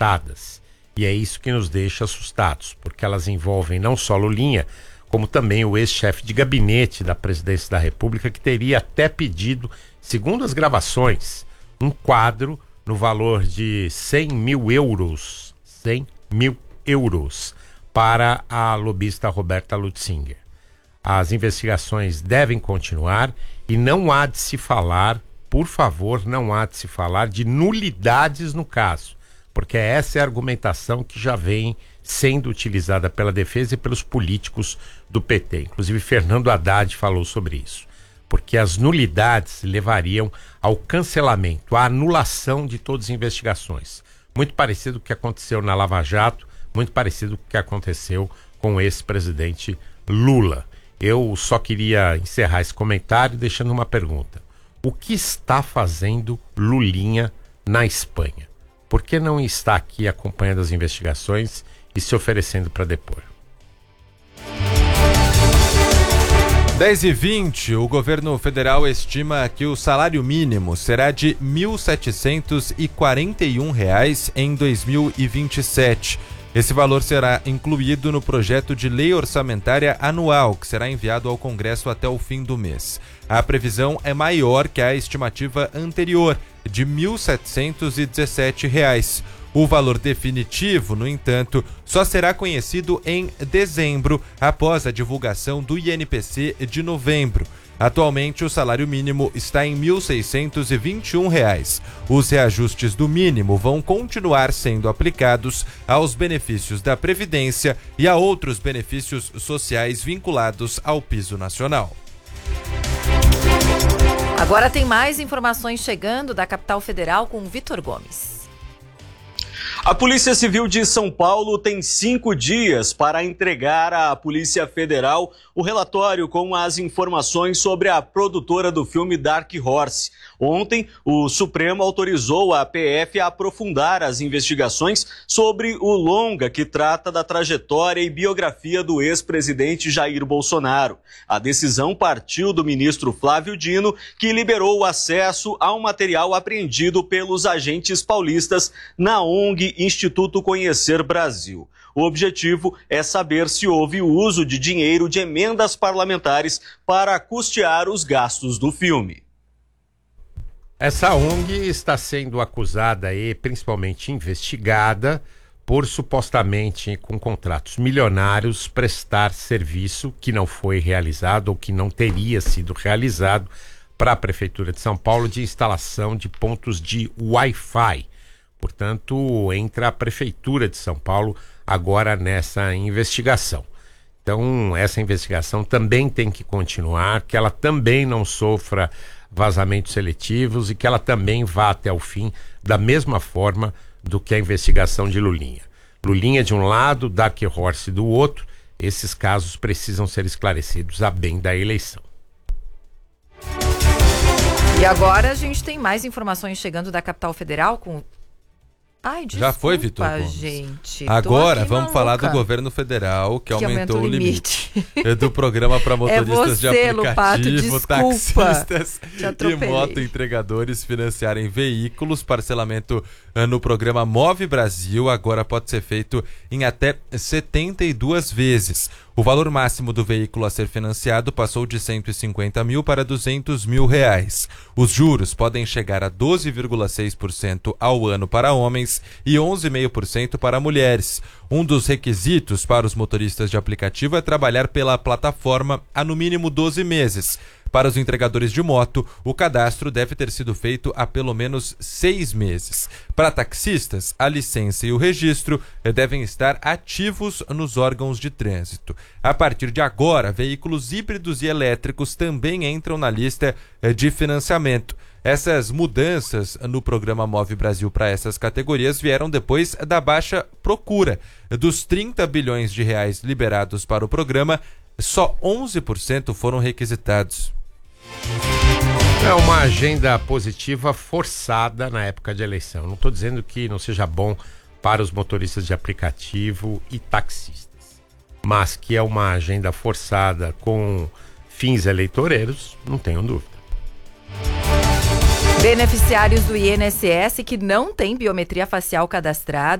tratadas. E é isso que nos deixa assustados, porque elas envolvem não só Lulinha, como também o ex-chefe de gabinete da presidência da República, que teria até pedido, segundo as gravações, um quadro no valor de 100 mil euros. 100 mil euros para a lobista Roberta Lutzinger. As investigações devem continuar e não há de se falar, por favor, não há de se falar de nulidades no caso, porque essa é a argumentação que já vem sendo utilizada pela defesa e pelos políticos do PT. Inclusive, Fernando Haddad falou sobre isso, porque as nulidades levariam ao cancelamento, à anulação de todas as investigações. Muito parecido com o que aconteceu na Lava Jato, muito parecido com o que aconteceu com o ex-presidente Lula. Eu só queria encerrar esse comentário deixando uma pergunta. O que está fazendo Lulinha na Espanha? Por que não está aqui acompanhando as investigações e se oferecendo para depor? 10h20, o governo federal estima que o salário mínimo será de R$ 1.741 em 2027. Esse valor será incluído no projeto de lei orçamentária anual, que será enviado ao Congresso até o fim do mês. A previsão é maior que a estimativa anterior, de R$ 1.717. O valor definitivo, no entanto, só será conhecido em dezembro, após a divulgação do INPC de novembro. Atualmente, o salário mínimo está em R$ 1.621. Os reajustes do mínimo vão continuar sendo aplicados aos benefícios da Previdência e a outros benefícios sociais vinculados ao piso nacional. Agora tem mais informações chegando da capital federal com Vitor Gomes. A Polícia Civil de São Paulo tem 5 dias para entregar à Polícia Federal o relatório com as informações sobre a produtora do filme Dark Horse. Ontem, o Supremo autorizou a PF a aprofundar as investigações sobre o longa que trata da trajetória e biografia do ex-presidente Jair Bolsonaro. A decisão partiu do ministro Flávio Dino, que liberou o acesso ao material apreendido pelos agentes paulistas na ONG Instituto Conhecer Brasil. O objetivo é saber se houve o uso de dinheiro de emendas parlamentares para custear os gastos do filme. Essa ONG está sendo acusada e principalmente investigada por supostamente, com contratos milionários, prestar serviço que não foi realizado ou que não teria sido realizado para a Prefeitura de São Paulo de instalação de pontos de Wi-Fi. Portanto, entra a Prefeitura de São Paulo agora nessa investigação. Então, essa investigação também tem que continuar, que ela também não sofra vazamentos seletivos e que ela também vá até o fim da mesma forma do que a investigação de Lulinha. Lulinha de um lado, Dark Horse do outro. Esses casos precisam ser esclarecidos a bem da eleição. E agora a gente tem mais informações chegando da capital federal com... Ai, desculpa, já foi, Vitor Gomes. Gente. Agora vamos falar do governo federal que aumentou o limite do programa para motoristas de aplicativo, Lupato, taxistas e motoentregadores financiarem veículos. Parcelamento no programa Move Brasil agora pode ser feito em até 72 vezes. O valor máximo do veículo a ser financiado passou de 150 mil para 200 mil reais. Os juros podem chegar a 12,6% ao ano para homens e 11,5% para mulheres. Um dos requisitos para os motoristas de aplicativo é trabalhar pela plataforma há no mínimo 12 meses. Para os entregadores de moto, o cadastro deve ter sido feito há pelo menos 6 meses. Para taxistas, a licença e o registro devem estar ativos nos órgãos de trânsito. A partir de agora, veículos híbridos e elétricos também entram na lista de financiamento. Essas mudanças no programa Move Brasil para essas categorias vieram depois da baixa procura. Dos 30 bilhões de reais liberados para o programa, só 11% foram requisitados. É uma agenda positiva forçada na época de eleição. Não estou dizendo que não seja bom para os motoristas de aplicativo e taxistas, mas que é uma agenda forçada com fins eleitoreiros, não tenho dúvida. Beneficiários do INSS que não têm biometria facial cadastrada